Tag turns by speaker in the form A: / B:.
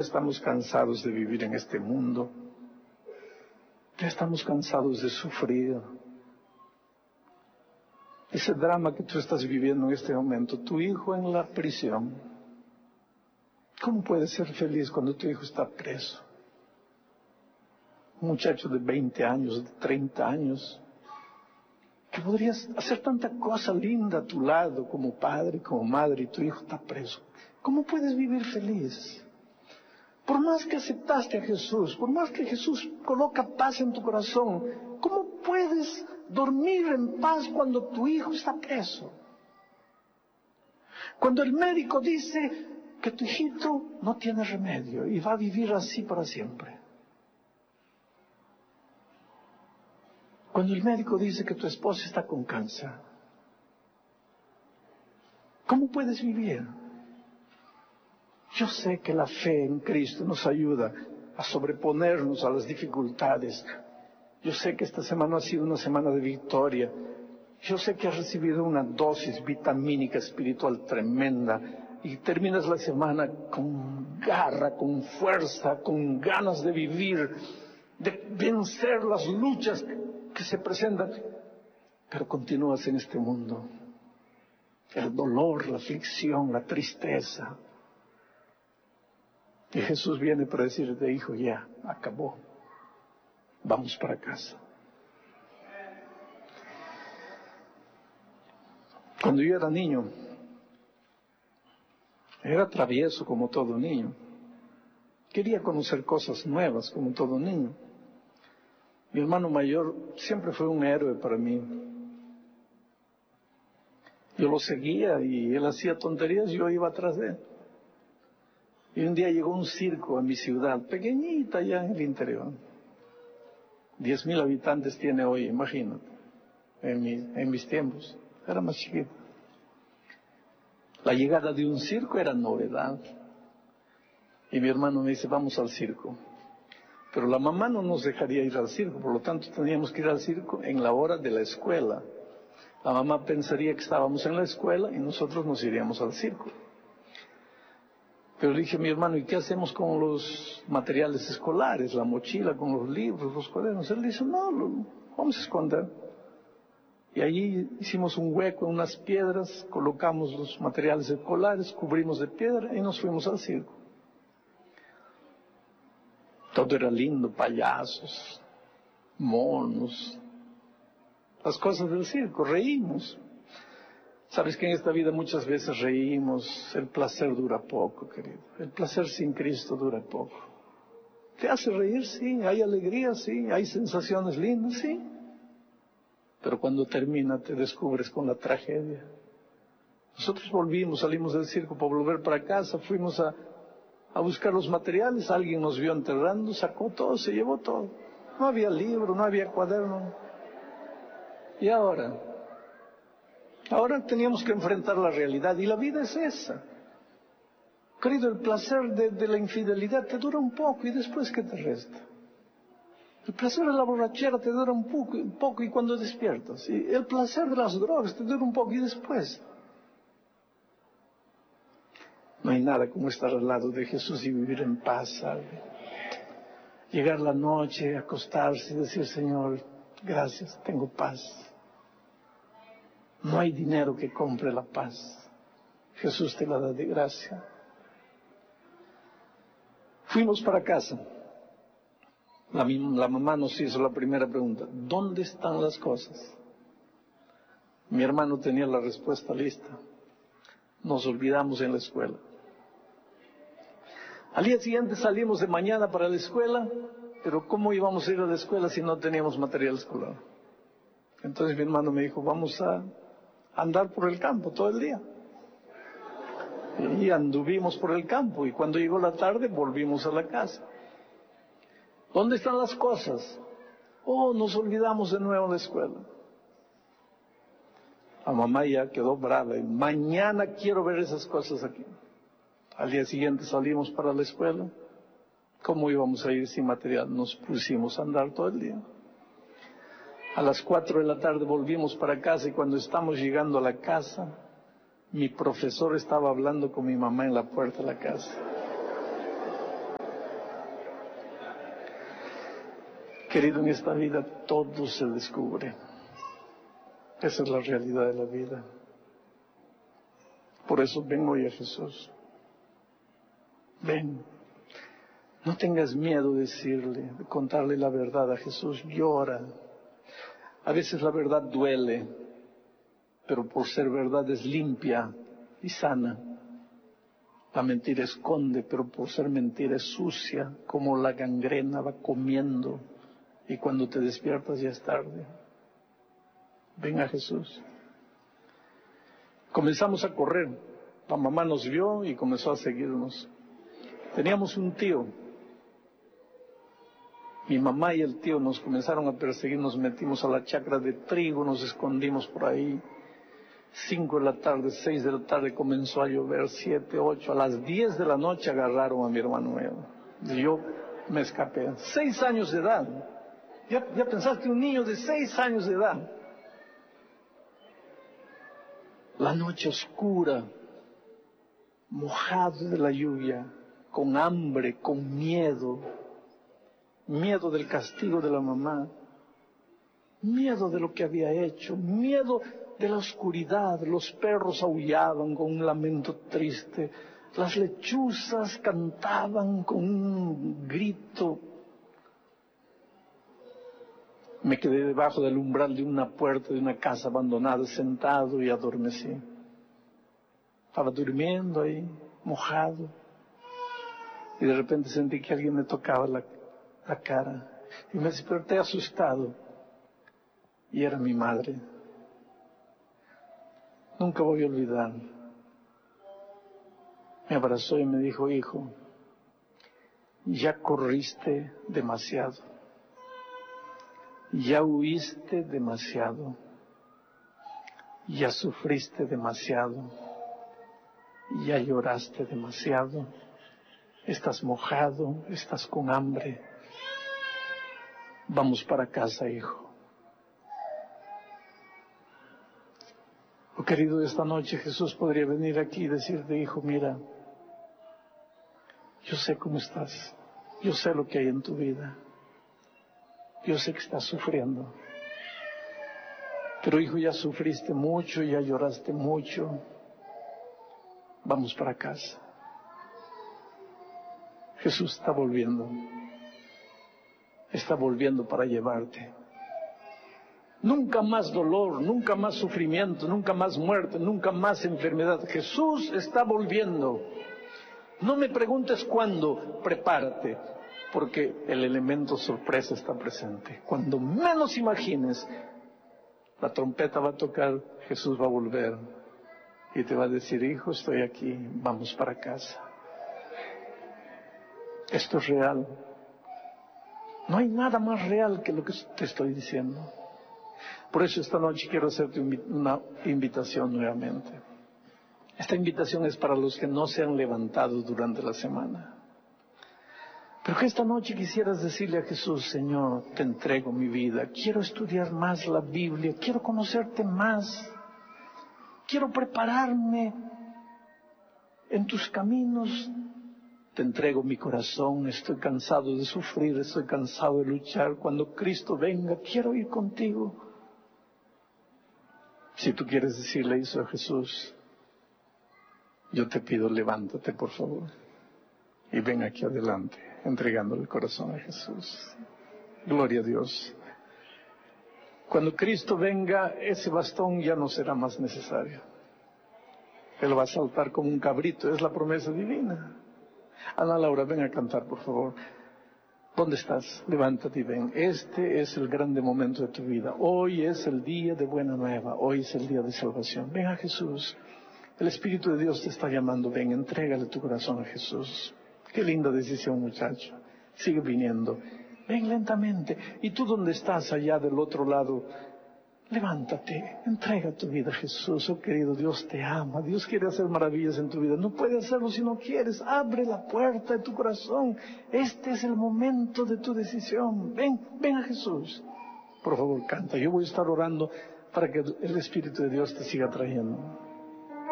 A: estamos cansados de vivir en este mundo. Ya estamos cansados de sufrir. Ese drama que tú estás viviendo en este momento, tu hijo en la prisión. ¿Cómo puedes ser feliz cuando tu hijo está preso? Un muchacho de 20 años, de 30 años, que podrías hacer tanta cosa linda a tu lado como padre, como madre, y tu hijo está preso. ¿Cómo puedes vivir feliz? Por más que aceptaste a Jesús, por más que Jesús coloca paz en tu corazón, ¿cómo puedes dormir en paz cuando tu hijo está preso? Cuando el médico dice que tu hijito no tiene remedio y va a vivir así para siempre. Cuando el médico dice que tu esposa está con cáncer, ¿cómo puedes vivir? Yo sé que la fe en Cristo nos ayuda a sobreponernos a las dificultades. Yo sé que esta semana ha sido una semana de victoria. Yo sé que has recibido una dosis vitamínica espiritual tremenda y terminas la semana con garra, con fuerza, con ganas de vivir, de vencer las luchas que se presentan. Pero continúas en este mundo. El dolor, la aflicción, la tristeza. Y Jesús viene para decirte, hijo, ya, acabó. Vamos para casa. Cuando yo era niño, era travieso como todo niño. Quería conocer cosas nuevas como todo niño. Mi hermano mayor siempre fue un héroe para mí. Yo lo seguía y él hacía tonterías y yo iba atrás de él. Y un día llegó un circo a mi ciudad, pequeñita ya en el interior. 10,000 habitantes tiene hoy, imagínate, en mis tiempos. Era más chiquito. La llegada de un circo era novedad. Y mi hermano me dice, vamos al circo. Pero la mamá no nos dejaría ir al circo, por lo tanto teníamos que ir al circo en la hora de la escuela. La mamá pensaría que estábamos en la escuela y nosotros nos iríamos al circo. Pero le dije a mi hermano, ¿y qué hacemos con los materiales escolares? La mochila con los libros, los cuadernos. Él dice, no, lo vamos a esconder. Y allí hicimos un hueco en unas piedras, colocamos los materiales escolares, cubrimos de piedra y nos fuimos al circo. Todo era lindo, payasos, monos, las cosas del circo, reímos. Sabes que en esta vida muchas veces reímos, el placer dura poco, querido. El placer sin Cristo dura poco. ¿Te hace reír? Sí. ¿Hay alegría? Sí. ¿Hay sensaciones lindas? Sí. Pero cuando termina te descubres con la tragedia. Nosotros salimos del circo para volver para casa, fuimos a buscar los materiales, alguien nos vio enterrando, sacó todo, se llevó todo. No había libro, no había cuaderno. ¿Y ahora? Ahora teníamos que enfrentar la realidad y la vida es esa. Querido, el placer de la infidelidad te dura un poco y después ¿qué te resta? El placer de la borrachera te dura un poco y cuando despiertas. Y el placer de las drogas te dura un poco y después. No hay nada como estar al lado de Jesús y vivir en paz, ¿sabe? Llegar la noche, acostarse y decir, Señor, gracias, tengo paz. No hay dinero que compre la paz. Jesús te la da de gracia. Fuimos para casa. La mamá nos hizo la primera pregunta. ¿Dónde están las cosas? Mi hermano tenía la respuesta lista. Nos olvidamos en la escuela. Al día siguiente salimos de mañana para la escuela, pero ¿cómo íbamos a ir a la escuela si no teníamos material escolar? Entonces mi hermano me dijo, vamos a andar por el campo todo el día. Y anduvimos por el campo y cuando llegó la tarde volvimos a la casa. ¿Dónde están las cosas? Oh, nos olvidamos de nuevo en la escuela. La mamá ya quedó brava y mañana quiero ver esas cosas aquí. Al día siguiente salimos para la escuela. ¿Cómo íbamos a ir sin material? Nos pusimos a andar todo el día. A las 4 de la tarde volvimos para casa y cuando estamos llegando a la casa, mi profesor estaba hablando con mi mamá en la puerta de la casa. Querido, en esta vida todo se descubre. Esa es la realidad de la vida. Por eso ven hoy a Jesús. Ven. No tengas miedo de decirle, de contarle la verdad a Jesús. Llora. A veces la verdad duele, pero por ser verdad es limpia y sana. La mentira esconde, pero por ser mentira es sucia, como la gangrena va comiendo, y cuando te despiertas ya es tarde. Ven a Jesús. Comenzamos a correr. La mamá nos vio y comenzó a seguirnos. Teníamos un tío. Mi mamá y el tío nos comenzaron a perseguir, nos metimos a la chacra de trigo, nos escondimos por ahí. 5 de la tarde, 6 de la tarde comenzó a llover, 7, 8, a las 10 de la noche agarraron a mi hermano. Y yo me escapé. 6 años de edad. ¿Ya pensaste un niño de 6 años de edad? La noche oscura, mojado de la lluvia, con hambre, con miedo. Miedo del castigo de la mamá, miedo de lo que había hecho, miedo de la oscuridad. Los perros aullaban con un lamento triste, las lechuzas cantaban con un grito. Me quedé debajo del umbral de una puerta de una casa abandonada, sentado y adormecí. Estaba durmiendo ahí, mojado, y de repente sentí que alguien me tocaba la cara, y me desperté asustado, y era mi madre. Nunca voy a olvidar. Me abrazó y me dijo: hijo, ya corriste demasiado, ya huiste demasiado, ya sufriste demasiado, ya lloraste demasiado, estás mojado, estás con hambre. Vamos para casa, hijo. Oh, querido, esta noche Jesús podría venir aquí y decirte: hijo, mira, yo sé cómo estás, yo sé lo que hay en tu vida, yo sé que estás sufriendo, pero hijo, ya sufriste mucho, ya lloraste mucho, vamos para casa. Jesús está volviendo para llevarte. Nunca más dolor, nunca más sufrimiento, nunca más muerte, nunca más enfermedad. Jesús está volviendo. No me preguntes cuándo, prepárate, porque el elemento sorpresa está presente. Cuando menos imagines, la trompeta va a tocar, Jesús va a volver y te va a decir: hijo, estoy aquí, vamos para casa. Esto es real. No hay nada más real que lo que te estoy diciendo. Por eso esta noche quiero hacerte una invitación nuevamente. Esta invitación es para los que no se han levantado durante la semana. Pero que esta noche quisieras decirle a Jesús: Señor, te entrego mi vida. Quiero estudiar más la Biblia. Quiero conocerte más. Quiero prepararme en tus caminos. Te entrego mi corazón. Estoy cansado de sufrir. Estoy cansado de luchar. Cuando Cristo venga, quiero ir contigo. Si tú quieres decirle eso a Jesús, yo te pido, levántate por favor y ven aquí adelante, entregando el corazón a Jesús. Gloria a Dios. Cuando Cristo venga, ese bastón ya no será más necesario. Él va a saltar como un cabrito, es la promesa divina. Ana Laura, ven a cantar por favor. ¿Dónde estás? Levántate y ven. Este es el grande momento de tu vida. Hoy es el día de buena nueva. Hoy es el día de salvación. Ven a Jesús. El Espíritu de Dios te está llamando. Ven, entrégale tu corazón a Jesús. Qué linda decisión, muchacho. Sigue viniendo. Ven lentamente. Y tú, donde estás allá del otro lado, levántate, entrega tu vida a Jesús. Oh querido, Dios te ama, Dios quiere hacer maravillas en tu vida. No puede hacerlo si no quieres. Abre la puerta de tu corazón. Este es el momento de tu decisión. Ven a Jesús. Por favor, canta. Yo voy a estar orando para que el Espíritu de Dios te siga trayendo.